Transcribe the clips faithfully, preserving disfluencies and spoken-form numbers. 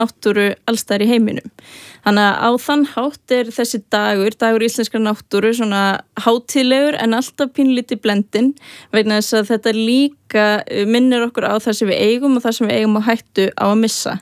náttúru allstaðar í heiminum. Þannig að á þann hátt er þessi dagur, dagur íslenskrar náttúru, svona hátíðlegur en alltaf pínlítið blendinn vegna þess að þetta líka minnir okkur á það sem við eigum og það sem við eigum á hættu á að missa.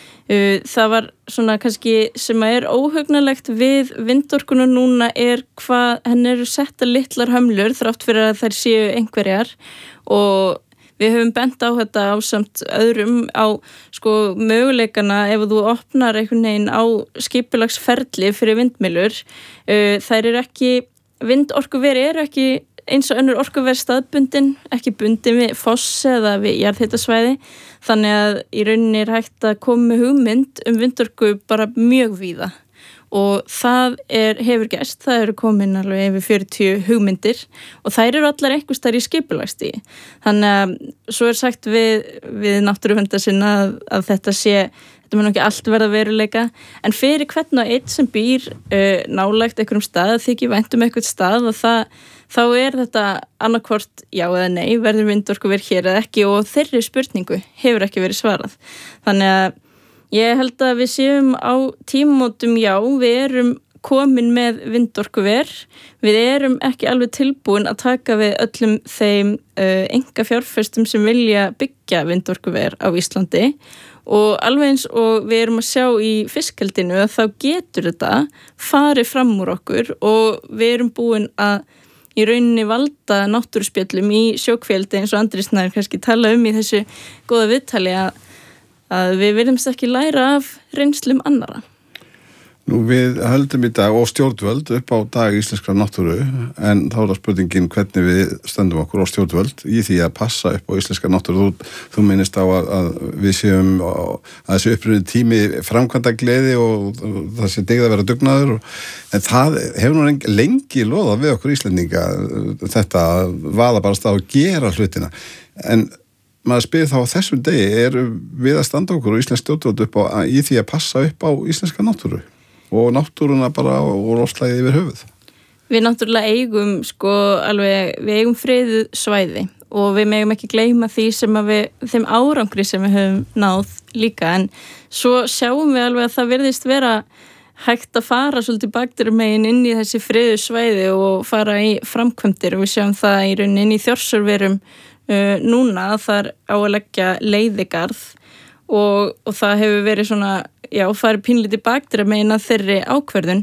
Það var svona kannski sem að er óhugnalegt við vindorkuna núna er hvað henni eru setta litlar hömlur þrátt fyrir að þær séu einhverjar og við höfum bent á þetta ásamt öðrum á sko möguleikana ef þú opnar einhvern veginn á skipulagsferli fyrir vindmyllur þær eru ekki, vindorkuveri eru ekki eins og önnur orkuver staðbundin, ekki bundin við foss eða við jarðhitasvæði þannig að í rauninni er hægt að koma með hugmynd um vindorku bara mjög víða og það er, hefur gerst, það eru komin alveg yfir fjörutíu hugmyndir og þær eru allar einhvers staðar í skipulagsstígi þannig að svo er sagt við, við náttúruverndarsinna að, að þetta sé þetta mun ekki allt verða veruleika en fyrir hvern og einn sem býr uh, nálægt einhverjum stað, þykir vænt um einhvern stað og það, þá er þetta annarkvort já eða nei, verður vindorkuver hér eða ekki og þeirri spurningu hefur ekki verið svarað. Þannig að ég held að við séum á tímamótum já, við erum komin með vindorkuver, við erum ekki alveg tilbúin að taka við öllum þeim uh, enga fjárfestum sem vilja byggja vindorkuver á Íslandi og alveg eins og við erum að sjá í fiskheldinu að þá getur þetta farið fram úr okkur og við erum búin að í rauninni valda náttúruspjöllum í sjókvíaldi eins og Andri Snær kannski tala um í þessu góða viðtali að, að við viljumst ekki læra af reynslum annara. Nú við höldum í dag og stjórnvöld upp á dag íslenskrar náttúru en þá er það spurningin hvernig við stöndum okkur á stjórnvöld í því að passa upp á íslenskrar náttúru. Þú, þú minnist á að, að við séum að þessi upprunni tími framkvæmda gleði og það sé digð að vera dugnaður og, en það hefur nú lengi loðað við okkur Íslendinga þetta að vaða bara stað og gera hlutina en maður spyr þá á þessum degi er við að standa okkur og íslensk stjórnvöld upp á í því að passa upp á íslenska náttúru og náttúruna bara og lofslægið yfir höfuð. Við náttúrulega eigum sko alveg, við eigum friðu svæði og við megum ekki gleyma því sem að við, þeim árangri sem við höfum náð líka en svo sjáum við alveg að það virðist vera hægt að fara svolítið bakteríumegin inn í þessi friðu svæði og fara í framkvæmdir og við sjáum það í rauninni inn í Þjórsárverum uh, núna þar á að leggja leiðigarð og, og það hefur verið svona já, farið pínlítið bakteríumegin að þeirri ákvörðun.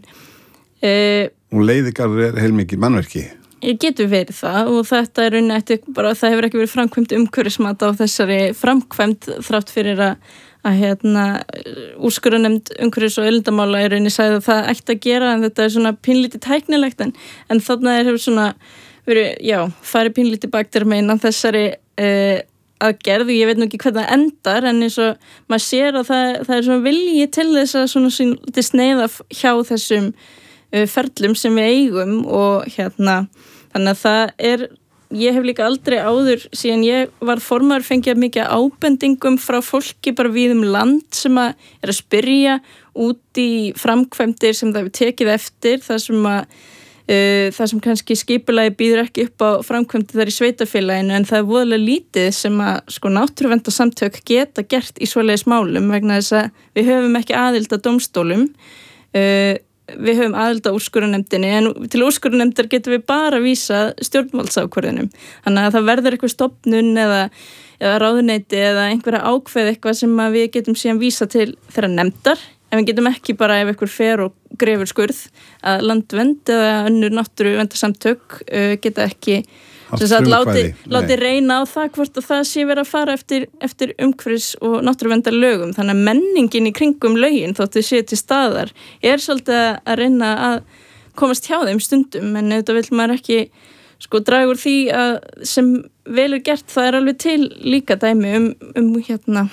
Uh, og leiðigarður er heilmikið mannverki? Ég getur verið það og þetta er rauninni eftir bara það hefur ekki verið framkvæmt umhverfismat á þessari framkvæmt þrátt fyrir að að hérna úrskurðarnefnd umhverfis- og auðlindamála í rauninni sagði að það ætti að gera en þetta er svona pínlítið tæknilegt en, en þarna er hefur svona verið, já, farið pínlítið bakteríumegin að þessari uh, aðgerð og ég veit nú ekki hvað það endar en eins og maður sér að það, það er svona vilji til þess að svona sýnlítið sneiða hjá þessum uh, ferlum sem við eigum og hérna þannig að það er, ég hef líka aldrei áður síðan ég var formaður fengið mikið ábendingum frá fólki bara við um land sem að er að spyrja út í framkvæmdir sem það hefur tekið eftir þar sem að Uh, það sem kannski skipulagi býður ekki upp á framkvæmdi þar í sveitafélaginu en það er voðalega lítið sem að sko náttúruverndarsamtök geta gert í svoleiðis málum vegna þess að við höfum ekki aðild að dómstólum uh, við höfum aðild að úrskurðarnefndinni en til úrskurðarnefndar getum við bara vísa stjórnvaldsákvörðunum þannig að það verður eitthvað stofnun eða, eða ráðuneyti eða einhverja ákveð eitthvað sem að við getum síðan vísa til þeirra nefndar en við getum ekki bara ef einhver fer og grefur skurð að landvernd eða önnur náttúruverndarsamtök uh, geta ekki sagt, láti, láti reyna á það hvort að það sé verið að fara eftir, eftir umhverfis- og náttúruverndarlögum þannig að menningin í kringum lögin þótt þau séu til staðar er svolítið að reyna að komast hjá þeim stundum en þetta vil maður ekki sko draga úr því að sem vel er gert það er alveg til líka dæmi um, um hérna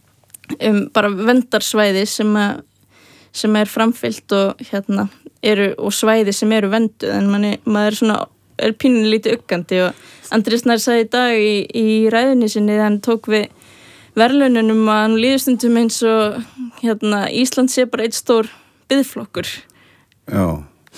um bara verndarsvæði sem að sem er framfyllt og hérna eru og svæði sem eru vernduð en manni, maður er svona er pínu lítið uggandi og Andri Snær sagði í dag í, í ræðunni sinni þegar hann tók við verðlaununum að hann líður stundum eins og hérna Ísland sé bara eitt stór biðflokkur. Já,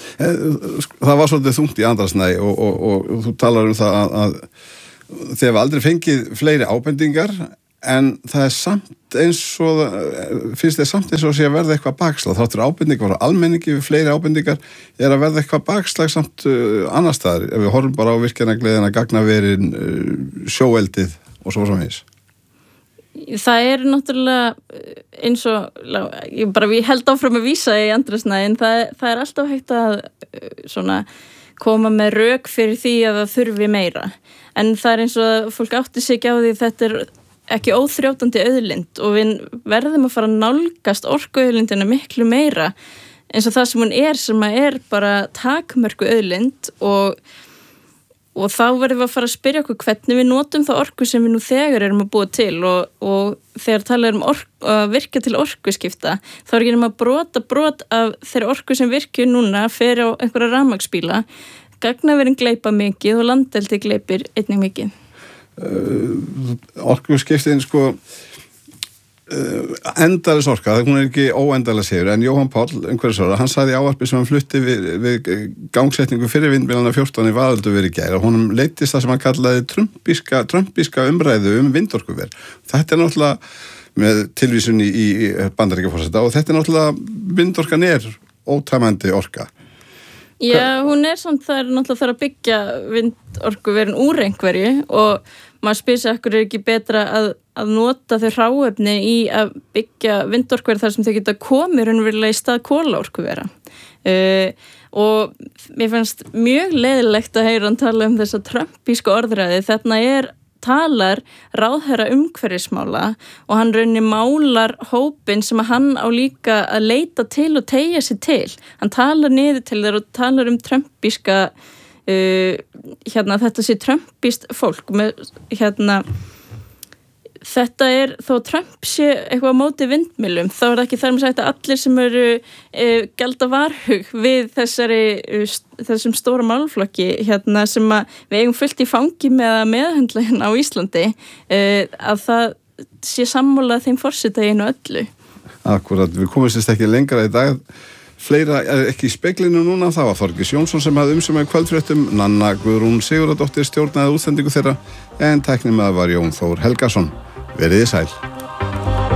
það var svolítið þungt í Andra Snær og, og, og, og þú talar um það að, að þegar við aldrei fengið fleiri ábendingar en það er samt eins og finnst þið samt eins og sé að verða eitthvað bakslag þáttur ábendingar og almenningi við fleiri ábendingar er að verða eitthvað bakslag samt uh, annar staðar ef við horfum bara á virkjanagleðina, gagnaverin, uh, sjóeldið og svo framvegis. Það er náttúrulega eins og ég bara ég held áfram að vísa í Andrésna en það, það er alltaf hægt að svona koma með rök fyrir því að það þurfi meira en það er eins og fólk átti sig ekki á því þetta er ekki óþrjótandi auðlind og við verðum að fara að nálgast orkuauðlindina miklu meira eins og það sem hún er sem að er bara takmörku auðlind og, og þá verðum við að fara að spyrja okkur hvernig við notum það orku sem við nú þegar erum að búa til og, og þegar talað um orku, að virka til orkuskipta þá er ekki nema að brota brot af þeirra orku sem virkju núna fyrir á einhverja rafmagnsbíla gagnaverin gleypa mikið og landeldi gleypir einnig mikið. Uh, orkuskiptin sko uh, endalis orka, það hún er ekki óendalega sigur, en Jóhann Páll umhverfisráðherra, hann sagði í ávarpi sem hann flutti við, við gangsetningu fyrir vindmyllana fjórtán í Vaðöldu verið í gær og honum leittist það sem hann kallaði trumpíska, trumpíska umræðu um vindorkuver. Þetta er náttúrulega með tilvísun í, í Bandaríkjaforseta og þetta er náttúrulega vindorkan er ótæmandi orka. Já, hún er samt það er náttúrulega þarf að byggja vindorkuverin úr einhverju og maður spyr sig okkur er ekki betra að, að nota þau hráefni í að byggja vindorkuver þar sem þau geta komið raunverulega í stað kolaorkuvera uh, og mér fannst mjög leiðilegt að heyra hann tala um þessa trumpísku orðræði þarna er talar ráðherra umhverfismála og hann raunni málar hópin sem að hann á líka að leita til og teygja sig til. Hann talar niður til þeir og talar um trumpíska uh, hérna þetta sé trumpíst fólk með hérna þetta er þó Trump sé eitthvað á móti vindmyllum þá er það ekki þar með sagt að allir sem eru uh, gelda varhug við þessari uh, þessum stóra málflokki hérna sem að við eigum fullt í fangi með að meðhöndla hérna á Íslandi uh, að það sé sammála þeim forseta í einu öllu. Akkurat, við komumst ekki lengra í dag fleira er ekki í speglinu núna það var Þorgils Jónsson sem hafði umsjónað kvöldfréttum Nanna Guðrún Sigurðardóttir stjórnaði útsendingu þeirra en tæknimaður var Jón Þór Helgason. Verið þið sæl.